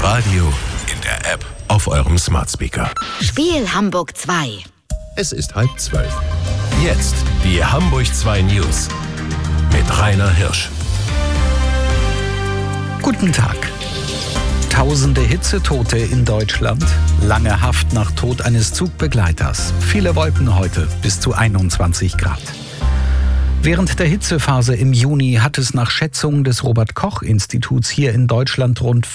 Radio, in der App, auf eurem Smart Speaker. Spiel Hamburg 2. Es ist 11:30. Jetzt die Hamburg 2 News mit Rainer Hirsch. Guten Tag. Tausende Hitzetote in Deutschland. Lange Haft nach Tod eines Zugbegleiters. Viele Wolken heute, bis zu 21 Grad. Während der Hitzephase im Juni hat es nach Schätzungen des Robert-Koch-Instituts hier in Deutschland rund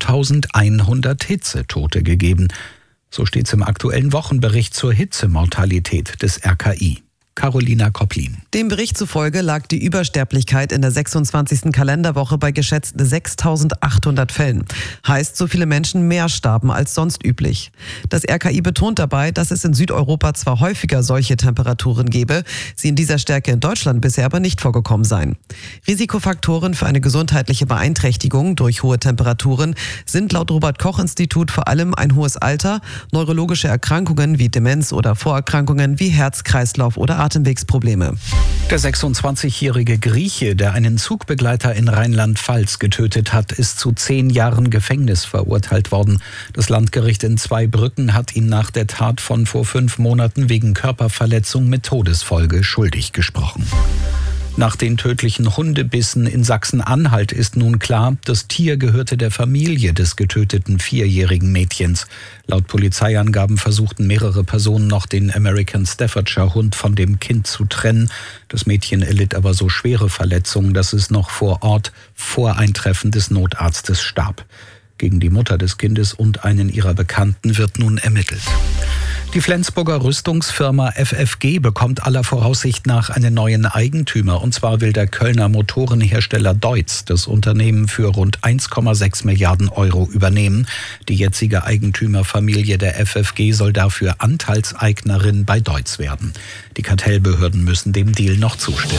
5.100 Hitzetote gegeben. So steht es im aktuellen Wochenbericht zur Hitzemortalität des RKI. Carolina Kopplin. Dem Bericht zufolge lag die Übersterblichkeit in der 26. Kalenderwoche bei geschätzt 6.800 Fällen. Heißt, so viele Menschen mehr starben als sonst üblich. Das RKI betont dabei, dass es in Südeuropa zwar häufiger solche Temperaturen gebe, sie in dieser Stärke in Deutschland bisher aber nicht vorgekommen seien. Risikofaktoren für eine gesundheitliche Beeinträchtigung durch hohe Temperaturen sind laut Robert-Koch-Institut vor allem ein hohes Alter, neurologische Erkrankungen wie Demenz oder Vorerkrankungen wie Herz-Kreislauf oder Atemwegsprobleme. Der 26-jährige Grieche, der einen Zugbegleiter in Rheinland-Pfalz getötet hat, ist zu 10 Jahren Gefängnis verurteilt worden. Das Landgericht in Zweibrücken hat ihn nach der Tat von vor 5 Monaten wegen Körperverletzung mit Todesfolge schuldig gesprochen. Nach den tödlichen Hundebissen in Sachsen-Anhalt ist nun klar, das Tier gehörte der Familie des getöteten 4-jährigen Mädchens. Laut Polizeiangaben versuchten mehrere Personen noch den American Staffordshire Hund von dem Kind zu trennen. Das Mädchen erlitt aber so schwere Verletzungen, dass es noch vor Ort vor Eintreffen des Notarztes starb. Gegen die Mutter des Kindes und einen ihrer Bekannten wird nun ermittelt. Die Flensburger Rüstungsfirma FFG bekommt aller Voraussicht nach einen neuen Eigentümer. Und zwar will der Kölner Motorenhersteller Deutz das Unternehmen für rund 1,6 Milliarden Euro übernehmen. Die jetzige Eigentümerfamilie der FFG soll dafür Anteilseignerin bei Deutz werden. Die Kartellbehörden müssen dem Deal noch zustimmen.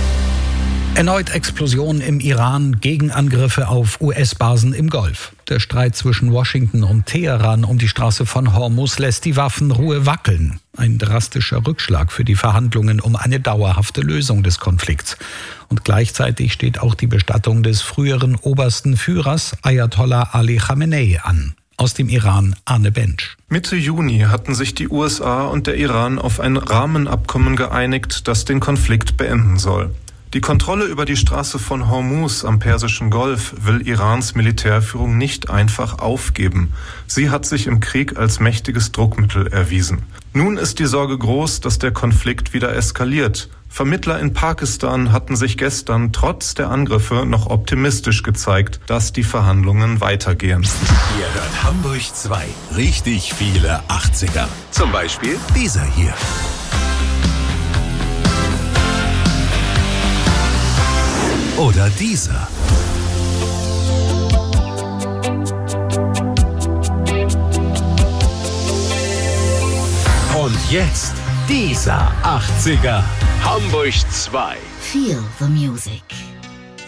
Erneut Explosionen im Iran, Gegenangriffe auf US-Basen im Golf. Der Streit zwischen Washington und Teheran um die Straße von Hormuz lässt die Waffenruhe wackeln. Ein drastischer Rückschlag für die Verhandlungen um eine dauerhafte Lösung des Konflikts. Und gleichzeitig steht auch die Bestattung des früheren obersten Führers Ayatollah Ali Khamenei an. Aus dem Iran Arne Bensch. Mitte Juni hatten sich die USA und der Iran auf ein Rahmenabkommen geeinigt, das den Konflikt beenden soll. Die Kontrolle über die Straße von Hormuz am Persischen Golf will Irans Militärführung nicht einfach aufgeben. Sie hat sich im Krieg als mächtiges Druckmittel erwiesen. Nun ist die Sorge groß, dass der Konflikt wieder eskaliert. Vermittler in Pakistan hatten sich gestern trotz der Angriffe noch optimistisch gezeigt, dass die Verhandlungen weitergehen. Ihr hört Hamburg 2. Richtig viele 80er. Zum Beispiel dieser hier. Oder dieser. Und jetzt dieser 80er. Hamburg 2. Feel the music.